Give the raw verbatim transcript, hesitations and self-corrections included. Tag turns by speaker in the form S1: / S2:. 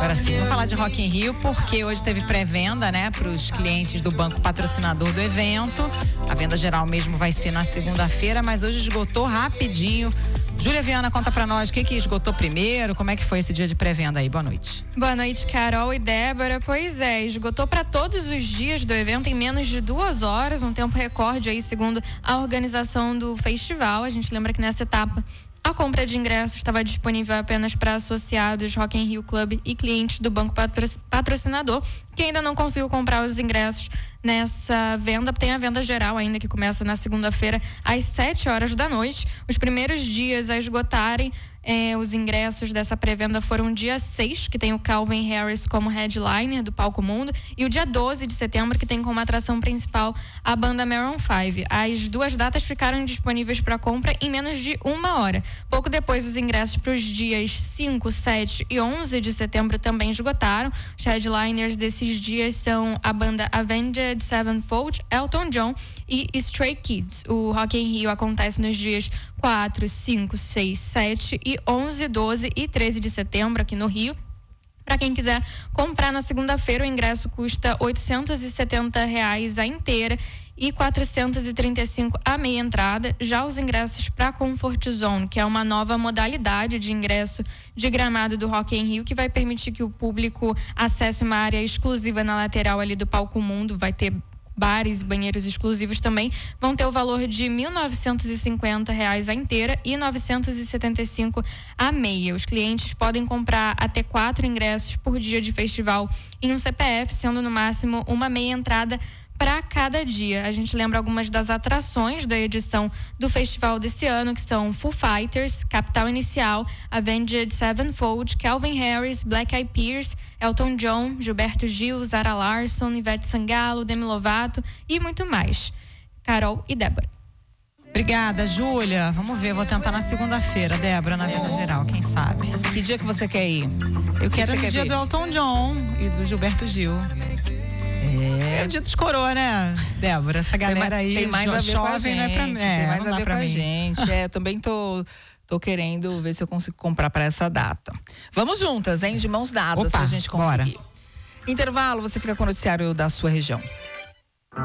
S1: Agora sim, vamos falar de Rock in Rio, porque hoje teve pré-venda, né, para os clientes do banco patrocinador do evento. A venda geral mesmo vai ser na segunda-feira, mas hoje esgotou rapidinho. Júlia Viana, conta pra nós o que que esgotou primeiro, como é que foi esse dia de pré-venda aí? Boa noite.
S2: Boa noite, Carol e Débora. Pois é, esgotou para todos os dias do evento em menos de duas horas, um tempo recorde aí, segundo a organização do festival. A gente lembra que nessa etapa a compra de ingressos estava disponível apenas para associados, Rock in Rio Club e clientes do banco patrocinador. Quem ainda não conseguiu comprar os ingressos nessa venda, tem a venda geral ainda, que começa na segunda-feira às sete horas da noite. Os primeiros dias a esgotarem eh, os ingressos dessa pré-venda foram o dia seis, que tem o Calvin Harris como headliner do Palco Mundo, e o dia doze de setembro, que tem como atração principal a banda Maroon five. As duas datas ficaram disponíveis para compra em menos de uma hora. Pouco depois, os ingressos para os dias cinco, sete e onze de setembro também esgotaram. Os headliners desses dias são a banda Avenged Sevenfold, Elton John e Stray Kids. O Rock in Rio acontece nos dias quatro, cinco, seis, sete e onze, doze e treze de setembro aqui no Rio. Para quem quiser comprar na segunda-feira, o ingresso custa oitocentos e setenta reais a inteira e quatrocentos e trinta e cinco a meia entrada. Já os ingressos para Comfort Zone, que é uma nova modalidade de ingresso de gramado do Rock in Rio, que vai permitir que o público acesse uma área exclusiva na lateral ali do Palco Mundo, vai ter bares e banheiros exclusivos também, vão ter o valor de mil novecentos e cinquenta reais a inteira e novecentos e setenta e cinco a meia. Os clientes podem comprar até quatro ingressos por dia de festival em um C P F, sendo no máximo uma meia entrada para cada dia. A gente lembra algumas das atrações da edição do festival desse ano, que são Foo Fighters, Capital Inicial, Avenged Sevenfold, Calvin Harris, Black Eyed Peas, Elton John, Gilberto Gil, Zara Larsson, Ivete Sangalo, Demi Lovato e muito mais. Carol e Débora.
S1: Obrigada, Júlia. Vamos ver, vou tentar na segunda-feira, Débora, na venda geral, quem sabe.
S3: Que dia que você quer ir?
S1: Eu
S3: que
S1: quero
S3: que
S1: no dia
S3: ver?
S1: do Elton John e do Gilberto Gil. É o dia dos coroa, né, Débora? Essa galera aí
S3: tem mais a ver com a
S1: jovem,
S3: gente,
S1: não é pra mim. É,
S3: tem mais
S1: não
S3: a
S1: dá
S3: ver
S1: pra
S3: com a
S1: mim.
S3: gente. É, eu também tô, tô querendo ver se eu consigo comprar para essa data. Vamos juntas, hein? De mãos dadas,
S1: Opa,
S3: pra gente
S1: bora.
S3: conseguir. Intervalo, você fica com o noticiário da sua região.